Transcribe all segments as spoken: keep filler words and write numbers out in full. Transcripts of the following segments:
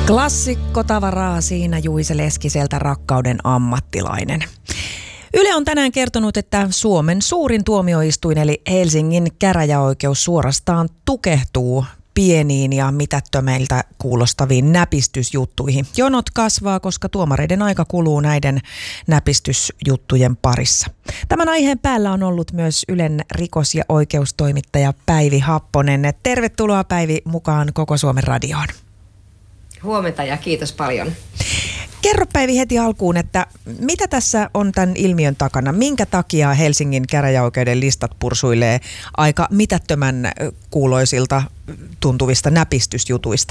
Klassikkotavaraa siinä Juise Leskiseltä, Rakkauden ammattilainen. Yle on tänään kertonut, että Suomen suurin tuomioistuin eli Helsingin käräjäoikeus suorastaan tukehtuu pieniin ja mitättömiltä kuulostaviin näpistysjuttuihin. Jonot kasvaa, koska tuomareiden aika kuluu näiden näpistysjuttujen parissa. Tämän aiheen päällä on ollut myös Ylen rikos- ja oikeustoimittaja Päivi Happonen. Tervetuloa Päivi mukaan Koko Suomen radioon. Huomenta ja kiitos paljon. Kerro Päivi heti alkuun, että mitä tässä on tämän ilmiön takana? Minkä takia Helsingin käräjäoikeuden listat pursuilee aika mitättömän kuuloisilta tuntuvista näpistysjutuista?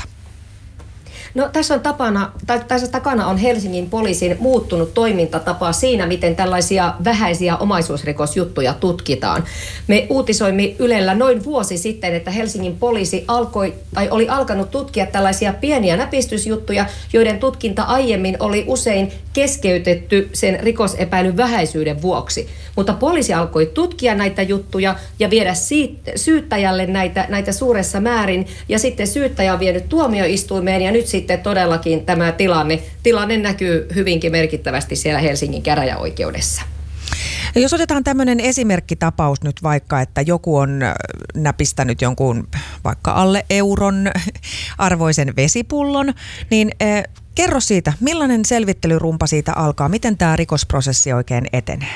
No tässä on tapana, tai tässä takana on Helsingin poliisin muuttunut toimintatapa siinä, miten tällaisia vähäisiä omaisuusrikosjuttuja tutkitaan. Me uutisoimme Ylellä noin vuosi sitten, että Helsingin poliisi alkoi, tai oli alkanut tutkia tällaisia pieniä näpistysjuttuja, joiden tutkinta aiemmin oli usein keskeytetty sen rikosepäilyn vähäisyyden vuoksi. Mutta poliisi alkoi tutkia näitä juttuja ja viedä siitä, syyttäjälle näitä, näitä suuressa määrin, ja sitten syyttäjä on vienyt tuomioistuimeen, ja nyt sitten todellakin tämä tilanne, tilanne näkyy hyvinkin merkittävästi siellä Helsingin käräjäoikeudessa. Jos otetaan tämmöinen esimerkkitapaus nyt vaikka, että joku on näpistänyt jonkun vaikka alle euron arvoisen vesipullon, niin eh, kerro siitä, millainen selvittelyrumpa siitä alkaa, miten tämä rikosprosessi oikein etenee?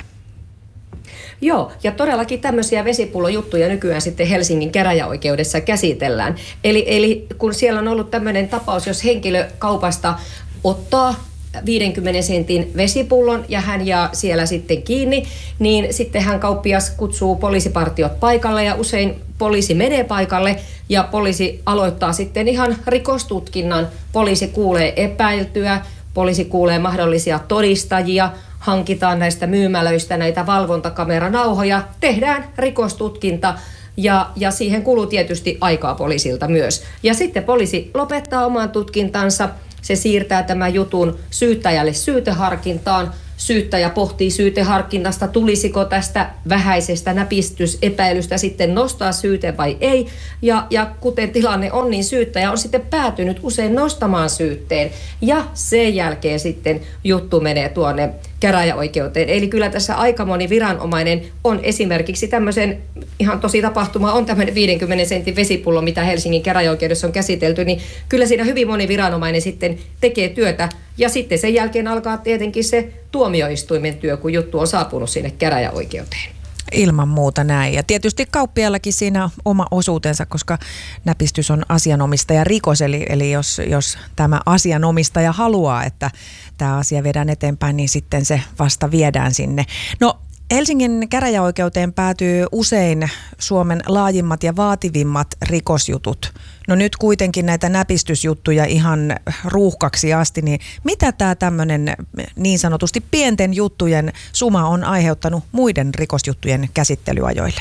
Joo, ja todellakin tämmöisiä vesipullojuttuja nykyään sitten Helsingin käräjäoikeudessa käsitellään. Eli, eli kun siellä on ollut tämmöinen tapaus, jos henkilö kaupasta ottaa viidenkymmenen sentin vesipullon ja hän jää siellä sitten kiinni, niin sitten hän kauppias kutsuu poliisipartiot paikalle ja usein poliisi menee paikalle ja poliisi aloittaa sitten ihan rikostutkinnan. Poliisi kuulee epäiltyä, poliisi kuulee mahdollisia todistajia, hankitaan näistä myymälöistä näitä valvontakameranauhoja, tehdään rikostutkinta ja, ja siihen kuluu tietysti aikaa poliisilta myös. Ja sitten poliisi lopettaa oman tutkintansa, se siirtää tämän jutun syyttäjälle syyteharkintaan. Syyttäjä pohtii syyteharkinnasta, tulisiko tästä vähäisestä näpistysepäilystä sitten nostaa syyte vai ei. Ja, ja kuten tilanne on, niin syyttäjä on sitten päätynyt usein nostamaan syytteen. Ja sen jälkeen sitten juttu menee tuonne käräjäoikeuteen. Eli kyllä tässä aika moni viranomainen on esimerkiksi tämmöisen, ihan tosi tapahtuma on tämmöinen viidenkymmenen sentin vesipullo, mitä Helsingin käräjäoikeudessa on käsitelty, niin kyllä siinä hyvin moni viranomainen sitten tekee työtä. Ja sitten sen jälkeen alkaa tietenkin se tuomioistuimen työ, kun juttu on saapunut sinne käräjäoikeuteen. Ilman muuta näin. Ja tietysti kauppiallakin siinä oma osuutensa, koska näpistys on asianomistaja rikos. Eli, eli jos, jos tämä asianomistaja haluaa, että tämä asia viedään eteenpäin, niin sitten se vasta viedään sinne. No, Helsingin käräjäoikeuteen päätyy usein Suomen laajimmat ja vaativimmat rikosjutut. No nyt kuitenkin näitä näpistysjuttuja ihan ruuhkaksi asti, niin mitä tämä tämmöinen niin sanotusti pienten juttujen suma on aiheuttanut muiden rikosjuttujen käsittelyajoille?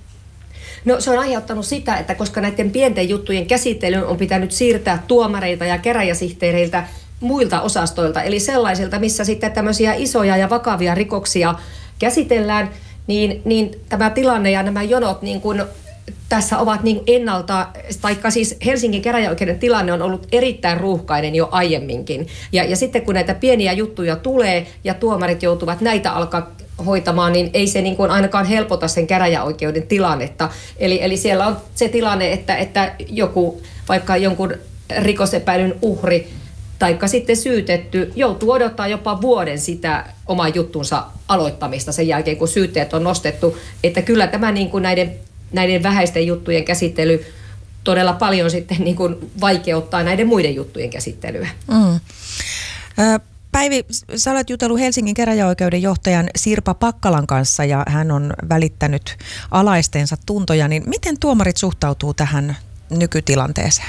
No se on aiheuttanut sitä, että koska näiden pienten juttujen käsittelyyn on pitänyt siirtää tuomareita ja käräjäsihteereiltä muilta osastoilta, eli sellaisilta, missä sitten tämmöisiä isoja ja vakavia rikoksia käsitellään, niin, niin tämä tilanne ja nämä jonot niin kuin tässä ovat niin ennalta, taikka siis Helsingin käräjäoikeuden tilanne on ollut erittäin ruuhkainen jo aiemminkin. Ja, ja sitten kun näitä pieniä juttuja tulee ja tuomarit joutuvat näitä alkaa hoitamaan, niin ei se niin kuin ainakaan helpota sen käräjäoikeuden tilannetta. Eli, eli siellä on se tilanne, että, että joku, vaikka jonkun rikosepäilyn uhri taikka sitten syytetty joutuu odottaa jopa vuoden sitä oman juttunsa aloittamista sen jälkeen, kun syytteet on nostettu. Että kyllä tämä niin kuin näiden, näiden vähäisten juttujen käsittely todella paljon sitten niin kuin vaikeuttaa näiden muiden juttujen käsittelyä. Mm. Päivi, sä olet jutellut Helsingin käräjäoikeuden johtajan Sirpa Pakkalan kanssa ja hän on välittänyt alaistensa tuntoja. Niin miten tuomarit suhtautuu tähän nykytilanteeseen?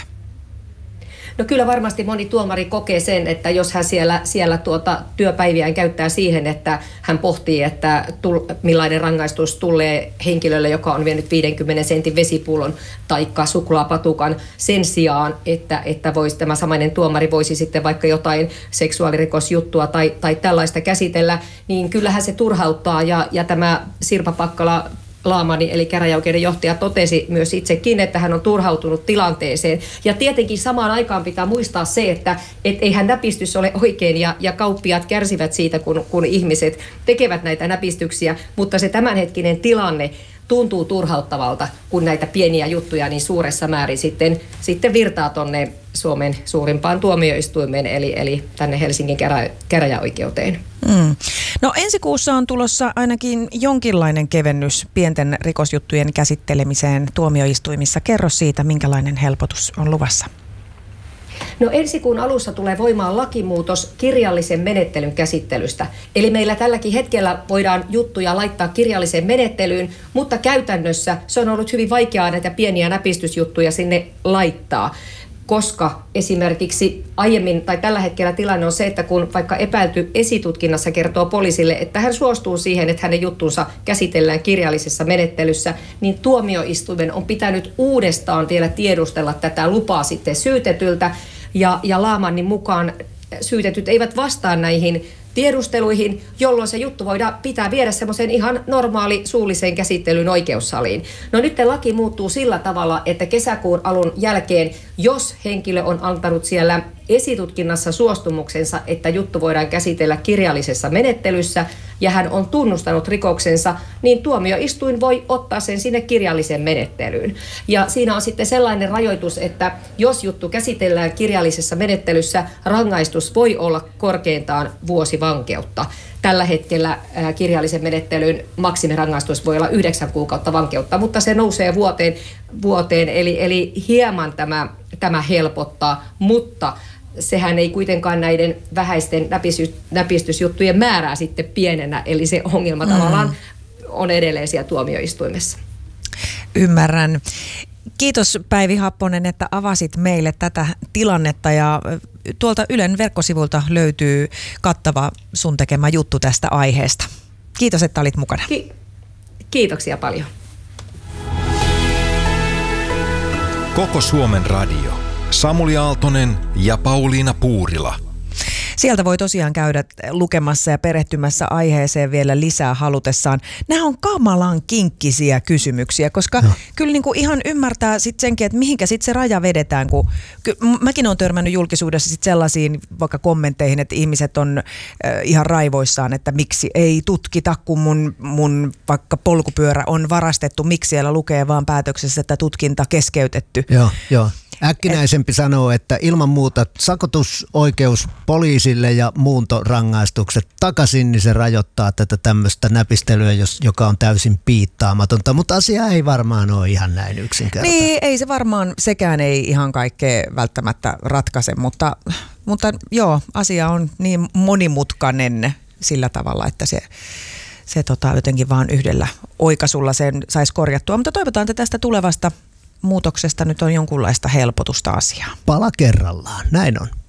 No kyllä varmasti moni tuomari kokee sen, että jos hän siellä, siellä tuota työpäiviään käyttää siihen, että hän pohtii, että tull, millainen rangaistus tulee henkilölle, joka on vienyt viidenkymmenen sentin vesipullon taikka suklaapatukan sen sijaan, että, että voisi, tämä samainen tuomari voisi sitten vaikka jotain seksuaalirikosjuttua tai, tai tällaista käsitellä, niin kyllähän se turhauttaa ja, ja tämä Sirpa Pakkala Laamani eli käräjäoikeuden johtaja totesi myös itsekin, että hän on turhautunut tilanteeseen. Ja tietenkin samaan aikaan pitää muistaa se, että et eihän näpistys ole oikein ja, ja kauppiaat kärsivät siitä, kun, kun ihmiset tekevät näitä näpistyksiä, mutta se tämänhetkinen tilanne tuntuu turhauttavalta, kun näitä pieniä juttuja niin suuressa määrin sitten, sitten virtaa tuonne Suomen suurimpaan tuomioistuimeen, eli, eli tänne Helsingin kerä, käräjäoikeuteen. Mm. No ensi kuussa on tulossa ainakin jonkinlainen kevennys pienten rikosjuttujen käsittelemiseen tuomioistuimissa. Kerro siitä, minkälainen helpotus on luvassa. No ensi kuun alussa tulee voimaan lakimuutos kirjallisen menettelyn käsittelystä. Eli meillä tälläkin hetkellä voidaan juttuja laittaa kirjalliseen menettelyyn, mutta käytännössä se on ollut hyvin vaikeaa näitä pieniä näpistysjuttuja sinne laittaa. Koska esimerkiksi aiemmin tai tällä hetkellä tilanne on se, että kun vaikka epäilty esitutkinnassa kertoo poliisille, että hän suostuu siihen, että hänen juttunsa käsitellään kirjallisessa menettelyssä, niin tuomioistuimen on pitänyt uudestaan vielä tiedustella tätä lupaa sitten syytetyltä. Ja, ja Laamannin mukaan syytetyt eivät vastaa näihin tiedusteluihin, jolloin se juttu voidaan pitää viedä semmoisen ihan normaali suulliseen käsittelyyn oikeussaliin. No nyt laki muuttuu sillä tavalla, että kesäkuun alun jälkeen, jos henkilö on antanut siellä esitutkinnassa suostumuksensa, että juttu voidaan käsitellä kirjallisessa menettelyssä ja hän on tunnustanut rikoksensa, niin tuomioistuin voi ottaa sen sinne kirjalliseen menettelyyn. Ja siinä on sitten sellainen rajoitus, että jos juttu käsitellään kirjallisessa menettelyssä, rangaistus voi olla korkeintaan vuosi vankeutta. Tällä hetkellä kirjallisen menettelyn maksimirangaistus voi olla yhdeksän kuukautta vankeutta, mutta se nousee vuoteen, vuoteen eli, eli hieman tämä, tämä helpottaa, mutta sehän ei kuitenkaan näiden vähäisten näpistys, näpistysjuttujen määrää sitten pienennä, eli se ongelma mm. tavallaan on edelleen siellä tuomioistuimessa. Ymmärrän. Kiitos Päivi Happonen, että avasit meille tätä tilannetta ja tuolta Ylen verkkosivulta löytyy kattava sun tekemä juttu tästä aiheesta. Kiitos, että olit mukana. Ki- Kiitoksia paljon. Koko Suomen radio. Samuli Aaltonen ja Pauliina Puurila. Sieltä voi tosiaan käydä lukemassa ja perehtymässä aiheeseen vielä lisää halutessaan. Nämä on kamalan kinkkisiä kysymyksiä, koska no. kyllä niin kuin ihan ymmärtää sit senkin, että mihinkä sitten se raja vedetään. Kun, ky, mäkin olen törmännyt julkisuudessa sit sellaisiin vaikka kommentteihin, että ihmiset on äh, ihan raivoissaan, että miksi ei tutkita, kun mun, mun vaikka polkupyörä on varastettu. Miksi siellä lukee vaan päätöksessä, että tutkinta keskeytetty. Joo, joo. Äkkinäisempi sanoo, että ilman muuta sakotusoikeus poliisille ja muuntorangaistukset takaisin, niin se rajoittaa tätä tämmöistä näpistelyä, joka on täysin piittaamatonta, mutta asia ei varmaan ole ihan näin yksinkertainen. Niin, ei se varmaan, sekään ei ihan kaikkea välttämättä ratkaise, mutta, mutta joo, asia on niin monimutkainen sillä tavalla, että se, se tota, jotenkin vaan yhdellä oikaisulla sen saisi korjattua, mutta toivotaan, että tästä tulevasta muutoksesta nyt on jonkunlaista helpotusta asiaa. Pala kerrallaan, näin on.